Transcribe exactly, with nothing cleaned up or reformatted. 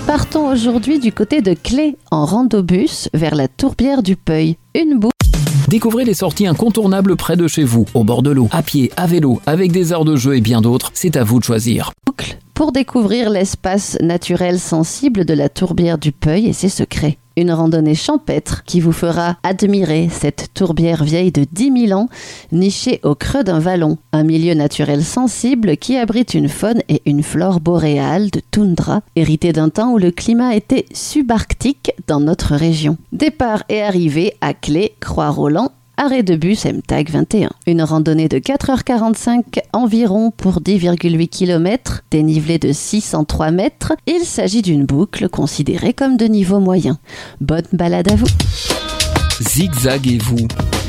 Partons aujourd'hui du côté de Clé, en randobus, vers la tourbière du Peuil. Une boucle. Découvrez les sorties incontournables près de chez vous, au bord de l'eau, à pied, à vélo, avec des aires de jeu et bien d'autres. C'est à vous de choisir. Pour découvrir l'espace naturel sensible de la tourbière du Peuil et ses secrets. Une randonnée champêtre qui vous fera admirer cette tourbière vieille de dix mille ans, nichée au creux d'un vallon. Un milieu naturel sensible qui abrite une faune et une flore boréale de toundra, héritée d'un temps où le climat était subarctique dans notre région. Départ et arrivée à Clé, Croix-Roland, arrêt de bus M T A G vingt et un. Une randonnée de quatre heures quarante-cinq environ pour dix virgule huit kilomètres, dénivelé de six cent trois mètres. Il s'agit d'une boucle considérée comme de niveau moyen. Bonne balade à vous. Zigzaguez-vous.